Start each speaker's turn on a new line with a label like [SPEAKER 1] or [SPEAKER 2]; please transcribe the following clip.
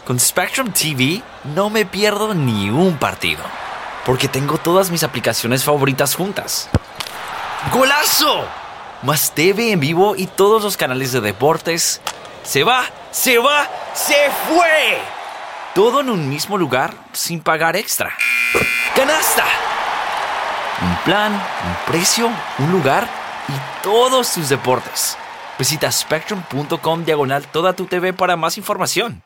[SPEAKER 1] Con Spectrum TV no me pierdo ni un partido, porque tengo todas mis aplicaciones favoritas juntas. ¡Golazo! Más TV en vivo y todos los canales de deportes. ¡Se va! ¡Se fue! Todo en un mismo lugar sin pagar extra. ¡Canasta! Un plan, un precio, un lugar y todos tus deportes. Visita spectrum.com/toda tu TV para más información.